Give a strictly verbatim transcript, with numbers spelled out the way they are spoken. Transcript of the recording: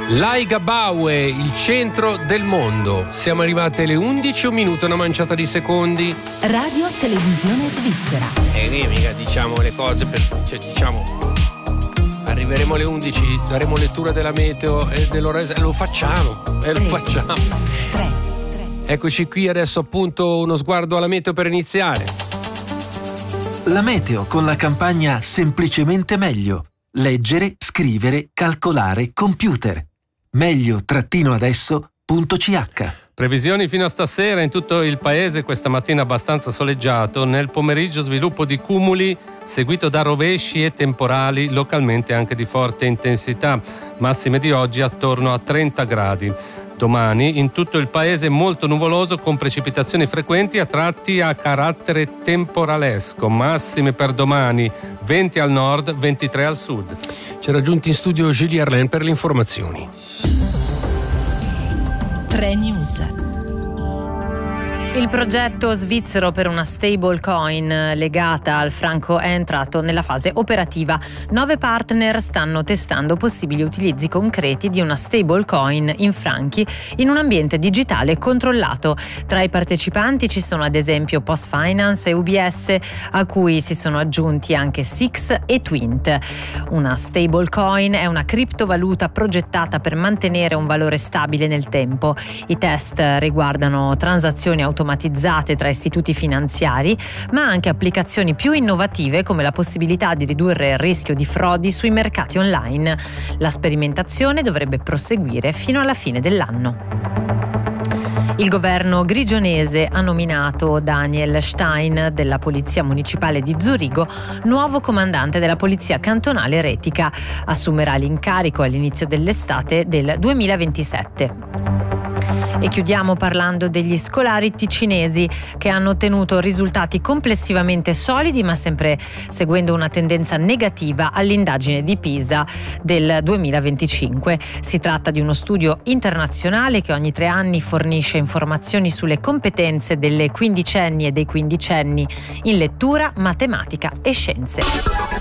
Laiga Baue, il centro del mondo. Siamo arrivati alle undici, un minuto, una manciata di secondi. Radio Televisione Svizzera. E eh, mica diciamo le cose per, cioè, diciamo arriveremo alle undici, daremo lettura della meteo e dell'orario, lo facciamo, e lo facciamo. tre. Eccoci qui adesso, appunto, uno sguardo alla meteo per iniziare. La meteo con la campagna Semplicemente Meglio. Leggere, scrivere, calcolare, computer. Meglio-adesso.ch. Previsioni fino a stasera in tutto il paese, questa mattina abbastanza soleggiato, nel pomeriggio sviluppo di cumuli seguito da rovesci e temporali, localmente anche di forte intensità, massime di oggi attorno a trenta gradi. Domani in tutto il paese molto nuvoloso con precipitazioni frequenti a tratti a carattere temporalesco, massime per domani venti al nord, ventitré al sud. Ci ha raggiunti in studio Julie Arlen per le informazioni. tre News. Il progetto svizzero per una stablecoin legata al franco è entrato nella fase operativa. Nove partner stanno testando possibili utilizzi concreti di una stablecoin in franchi in un ambiente digitale controllato. Tra i partecipanti ci sono ad esempio PostFinance e U B S, a cui si sono aggiunti anche Six e Twint. Una stablecoin è una criptovaluta progettata per mantenere un valore stabile nel tempo. I test riguardano transazioni automatiche automatizzate tra istituti finanziari, ma anche applicazioni più innovative come la possibilità di ridurre il rischio di frodi sui mercati online. La sperimentazione dovrebbe proseguire fino alla fine dell'anno. Il governo grigionese ha nominato Daniel Stein della Polizia Municipale di Zurigo nuovo comandante della Polizia Cantonale Retica. Assumerà l'incarico all'inizio dell'estate del duemilaventisette. E chiudiamo parlando degli scolari ticinesi che hanno ottenuto risultati complessivamente solidi, ma sempre seguendo una tendenza negativa all'indagine di Pisa del duemilaventicinque. Si tratta di uno studio internazionale che ogni tre anni fornisce informazioni sulle competenze delle quindicenni e dei quindicenni in lettura, matematica e scienze.